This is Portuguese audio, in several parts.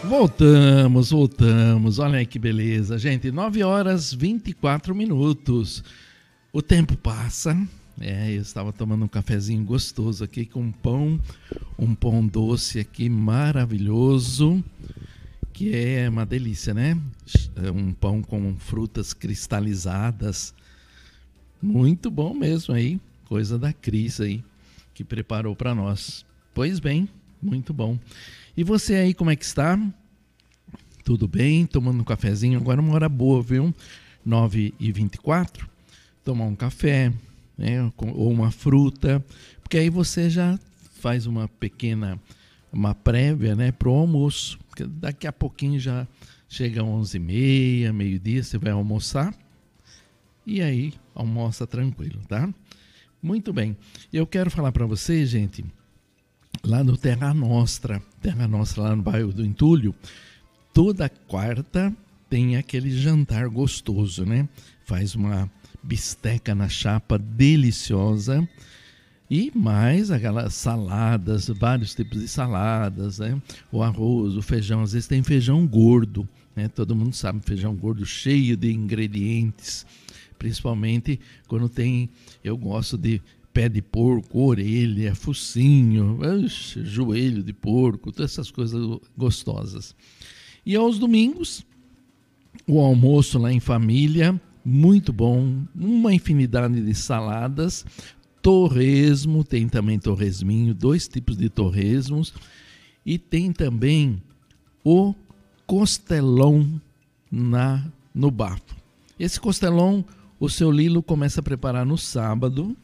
Voltamos. Olha aí que beleza, gente. 9h24. O tempo passa. Eu estava tomando um cafezinho gostoso aqui com um pão doce aqui maravilhoso, que é uma delícia, né? Um pão com frutas cristalizadas. Muito bom mesmo aí. Coisa da Cris aí, que preparou para nós. Pois bem, muito bom. E você aí, como é que está? Tudo bem? Tomando um cafezinho? Agora é uma hora boa, viu? 9h24. Tomar um café, né? Ou uma fruta, porque aí você já faz uma prévia, né? Para o almoço. Porque daqui a pouquinho já chega 11h30, meio-dia, você vai almoçar. E aí, almoça tranquilo, tá? Muito bem. Eu quero falar para vocês, gente, lá no Terra Nostra lá no bairro do Entulho, toda quarta tem aquele jantar gostoso, né? Faz uma bisteca na chapa deliciosa e mais aquelas saladas, vários tipos de saladas, né? O arroz, o feijão, às vezes tem feijão gordo, né? Todo mundo sabe, feijão gordo cheio de ingredientes, principalmente quando tem, eu gosto de pé de porco, orelha, focinho, joelho de porco, todas essas coisas gostosas. E aos domingos, o almoço lá em família, muito bom, uma infinidade de saladas, torresmo, tem também torresminho, 2 tipos de torresmos, e tem também o costelão no bafo. Esse costelão, o seu Lilo começa a preparar no sábado,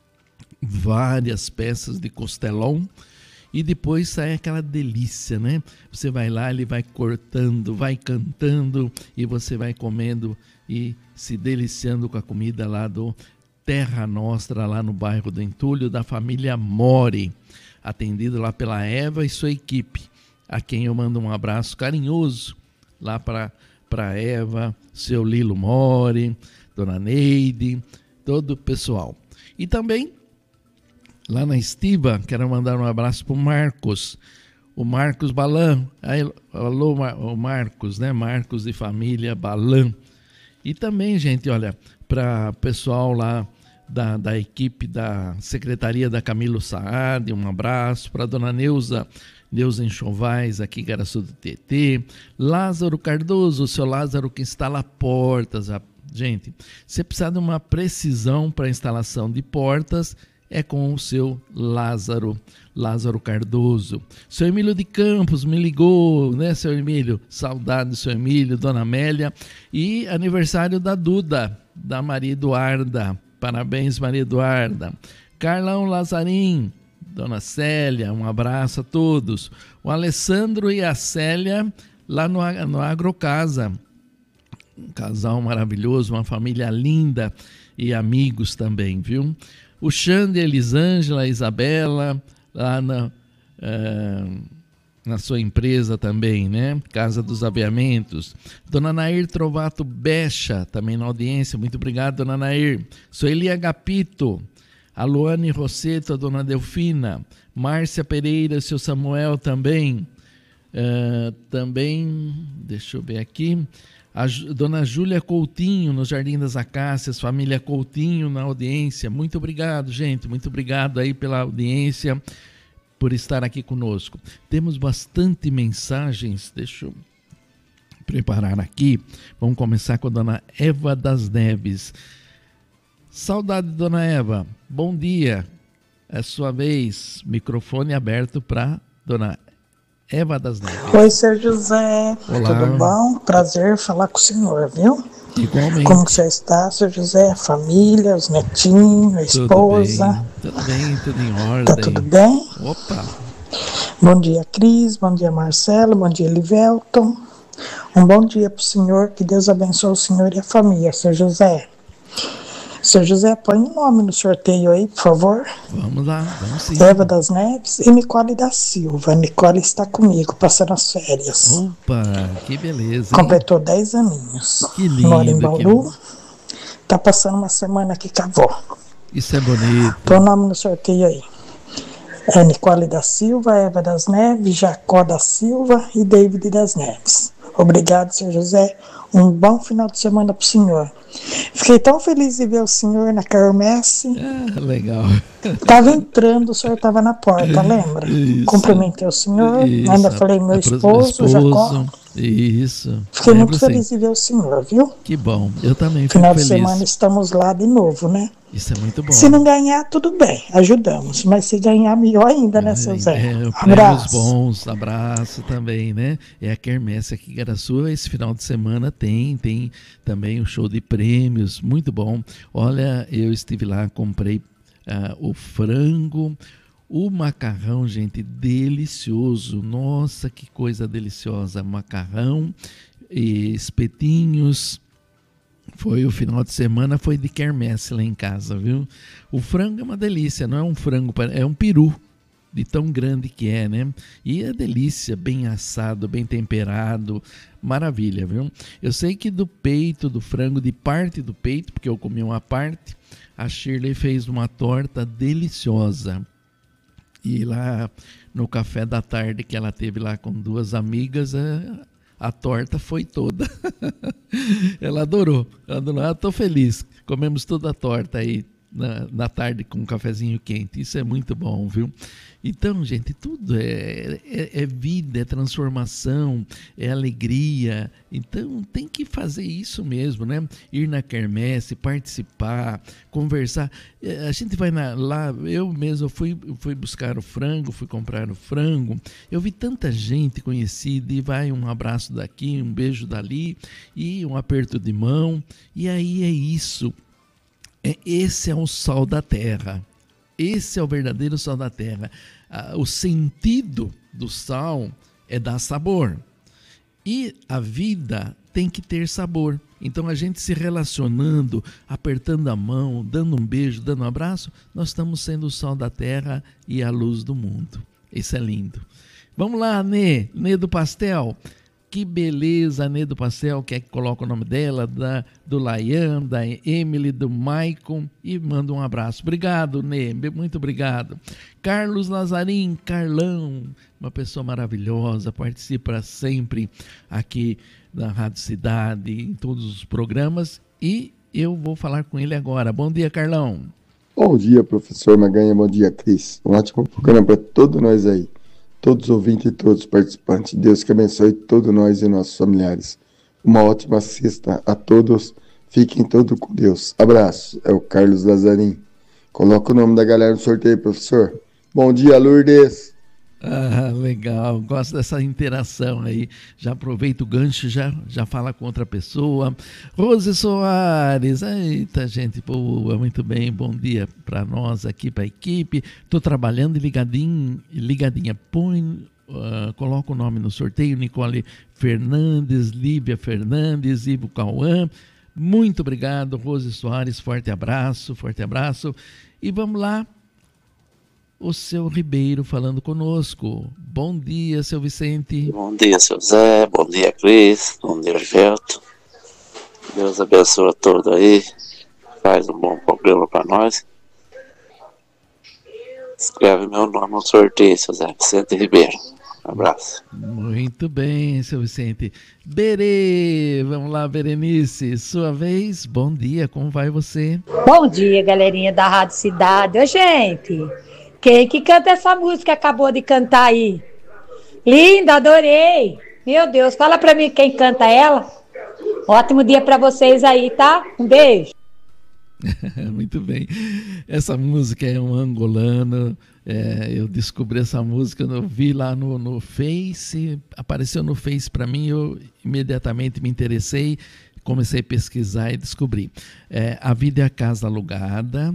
várias peças de costelão, e depois sai aquela delícia, né? Você vai lá, ele vai cortando, vai cantando, e você vai comendo e se deliciando com a comida lá do Terra Nostra, lá no bairro do Entulho, da família Mori, atendido lá pela Eva e sua equipe, a quem eu mando um abraço carinhoso lá para Eva, seu Lilo Mori, Dona Neide, todo o pessoal. E também lá na Estiva, quero mandar um abraço para o Marcos Balan. Alô, o Marcos, né? Marcos de família Balan. E também, gente, olha, para o pessoal lá da equipe da Secretaria da Camilo Saad, um abraço para a Dona Neuza Enxovais, aqui em Garaçu do Tietê. Lázaro Cardoso, o seu Lázaro que instala portas. Gente, você precisa de uma precisão para instalação de portas, é com o seu Lázaro Cardoso. Seu Emílio de Campos me ligou, né, seu Emílio? Saudade do seu Emílio, Dona Amélia. E aniversário da Duda, da Maria Eduarda. Parabéns, Maria Eduarda. Carlão Lazarim, Dona Célia, um abraço a todos. O Alessandro e a Célia, lá no Agrocasa. Um casal maravilhoso, uma família linda e amigos também, viu? O Xande, Elisângela, Isabela, lá na sua empresa também, né? Casa dos Aviamentos. Dona Nair Trovato Becha, também na audiência. Muito obrigado, Dona Nair. Sueli Agapito, a Luane Rosseto, a Dona Delfina. Márcia Pereira, seu Samuel também. Também, deixa eu ver aqui. A Dona Júlia Coutinho, no Jardim das Acácias, família Coutinho na audiência. Muito obrigado, gente. Muito obrigado aí pela audiência, por estar aqui conosco. Temos bastante mensagens. Deixa eu preparar aqui. Vamos começar com a Dona Eva das Neves. Saudade, Dona Eva. Bom dia. É sua vez. Microfone aberto para Dona Eva das Neves. Oi, seu José. Olá. Tudo bom? Prazer falar com o senhor, viu? Igualmente. Como que já está, seu José? A família, os netinhos, a esposa? Tudo bem, tudo em ordem. Tá tudo bem? Opa! Bom dia, Cris. Bom dia, Marcelo. Bom dia, Livelton. Um bom dia para o senhor. Que Deus abençoe o senhor e a família, seu José. Seu José, põe o nome no sorteio aí, por favor. Vamos lá, vamos sim. Eva das Neves e Nicole da Silva. Nicole está comigo, passando as férias. Opa, que beleza, hein? Completou 10 aninhos. Que lindo. Mora em Bauru. Tá passando uma semana aqui com a avó. Isso é bonito. Põe o nome no sorteio aí. Nicole da Silva, Eva das Neves, Jacó da Silva e David das Neves. Obrigado, Sr. José. Um bom final de semana para o senhor. Fiquei tão feliz de ver o senhor na quermesse. Legal. Estava entrando, o senhor estava na porta, lembra? Isso. Cumprimentei o senhor, Isso. ainda falei meu esposo, Jacó. Isso. Fiquei muito feliz de ver o senhor, viu? Que bom, eu também fico Final feliz. de semana estamos lá de novo, né? Isso é muito bom. Se não ganhar, tudo bem, ajudamos. Mas se ganhar, melhor ainda, né, seu Zé? Prêmios bons, abraço também, né? É a quermesse aqui em Igaraçu, esse final de semana tem também um show de prêmios, muito bom. Olha, eu estive lá, comprei o frango, o macarrão, gente, delicioso. Nossa, que coisa deliciosa. Macarrão e espetinhos. Foi o final de semana, foi de quermesse lá em casa, viu? O frango é uma delícia, não é um frango, é um peru, de tão grande que é, né? E é delícia, bem assado, bem temperado, maravilha, viu? Eu sei que do peito, do frango, de parte do peito, porque eu comi uma parte, a Shirley fez uma torta deliciosa. E lá no café da tarde que ela teve lá com duas amigas, a torta foi toda. Ela adorou. Estou feliz. Comemos toda a torta aí na tarde com um cafezinho quente. Isso é muito bom, viu? Então, gente, tudo é vida, é transformação, é alegria. Então, tem que fazer isso mesmo, né? Ir na quermesse, participar, conversar. A gente vai lá, eu mesmo fui buscar o frango, fui comprar o frango. Eu vi tanta gente conhecida e vai um abraço daqui, um beijo dali e um aperto de mão. E aí é isso. Esse é o sal da terra. Esse é o verdadeiro sal da terra. O sentido do sal é dar sabor. E a vida tem que ter sabor. Então a gente se relacionando, apertando a mão, dando um beijo, dando um abraço, nós estamos sendo o sal da terra e a luz do mundo. Isso é lindo. Vamos lá, Nê do Pastel. Que beleza, Nê do Pastel, quer que coloque o nome dela, do Layan, da Emily, do Maicon, e manda um abraço. Obrigado, Nê, muito obrigado. Carlos Lazarim, Carlão, uma pessoa maravilhosa, participa sempre aqui na Rádio Cidade, em todos os programas, e eu vou falar com ele agora. Bom dia, Carlão. Bom dia, professor Maganha, bom dia, Cris. Um ótimo programa para todos nós aí. Todos os ouvintes e todos os participantes. Deus que abençoe todos nós e nossos familiares. Uma ótima sexta a todos. Fiquem todos com Deus. Abraço. É o Carlos Lazarim. Coloca o nome da galera no sorteio, professor. Bom dia, Lourdes. Legal. Gosto dessa interação aí. Já aproveita o gancho, já fala com outra pessoa. Rose Soares. Eita, gente boa. Muito bem. Bom dia para nós aqui, para a equipe. Estou trabalhando ligadinha. Põe, coloca o nome no sorteio. Nicole Fernandes, Lívia Fernandes, Ivo Cauã. Muito obrigado, Rose Soares. Forte abraço. E vamos lá. O seu Ribeiro falando conosco. Bom dia, seu Vicente. Bom dia, seu Zé. Bom dia, Cris. Bom dia, Gilberto. Deus abençoe a todos aí. Faz um bom programa para nós. Escreve meu nome no sorteio, seu Zé. Vicente Ribeiro. Um abraço. Muito bem, seu Vicente. Berê, vamos lá, Berenice. Sua vez, bom dia, como vai você? Bom dia, galerinha da Rádio Cidade. Ô, gente, quem que canta essa música que acabou de cantar aí? Linda, adorei. Meu Deus, fala pra mim quem canta ela. Ótimo dia pra vocês aí, tá? Um beijo. Muito bem. Essa música é um angolano. Eu descobri essa música, eu vi lá no Face, apareceu no Face para mim, eu imediatamente me interessei, comecei a pesquisar e descobri. A Vida é a Casa Alugada.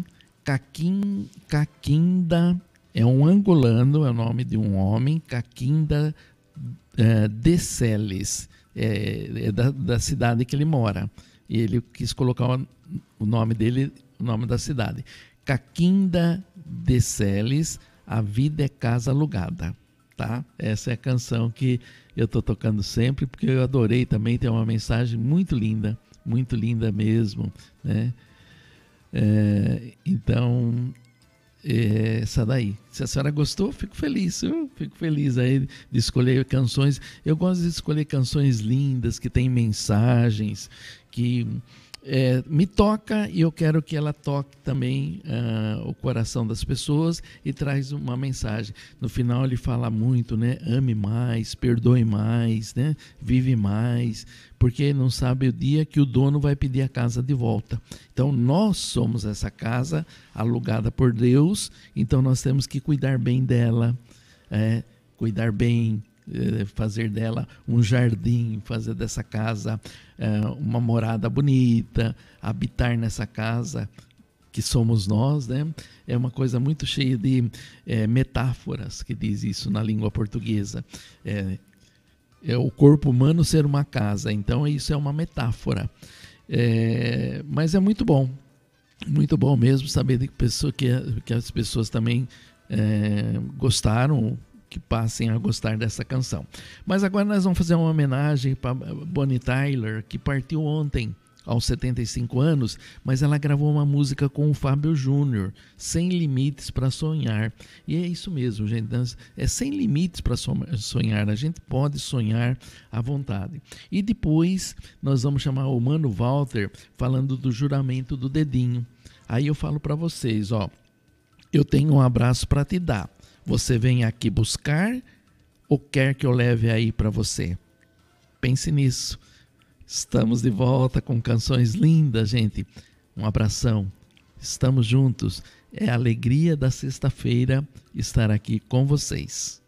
Caquinda é um angolano, é o nome de um homem, Caquinda de Celes, da cidade que ele mora. E ele quis colocar o nome dele, o nome da cidade. Caquinda de Celes, A Vida é Casa Alugada. Tá? Essa é a canção que eu estou tocando sempre, porque eu adorei também, tem uma mensagem muito linda mesmo, né? Então, essa daí. Se a senhora gostou, fico feliz. Eu fico feliz aí de escolher canções. Eu gosto de escolher canções lindas, que têm mensagens, que me toca, e eu quero que ela toque também o coração das pessoas e traz uma mensagem. No final ele fala muito, né? Ame mais, perdoe mais, né? Vive mais, porque não sabe o dia que o dono vai pedir a casa de volta. Então nós somos essa casa alugada por Deus, então nós temos que cuidar bem dela, cuidar bem, fazer dela um jardim, fazer dessa casa uma morada bonita, habitar nessa casa que somos nós, né? É uma coisa muito cheia de metáforas, que diz isso na língua portuguesa. É o corpo humano ser uma casa, então isso é uma metáfora. Mas é muito bom mesmo saber que as pessoas também gostaram, que passem a gostar dessa canção. Mas agora nós vamos fazer uma homenagem para Bonnie Tyler, que partiu ontem aos 75 anos, mas ela gravou uma música com o Fábio Júnior, Sem Limites para Sonhar. E é isso mesmo, gente, é sem limites para sonhar, a gente pode sonhar à vontade. E depois nós vamos chamar o Mano Walter falando do juramento do dedinho. Aí eu falo para vocês, eu tenho um abraço para te dar. Você vem aqui buscar ou quer que eu leve aí para você? Pense nisso. Estamos de volta com canções lindas, gente. Um abração. Estamos juntos. É a alegria da sexta-feira estar aqui com vocês.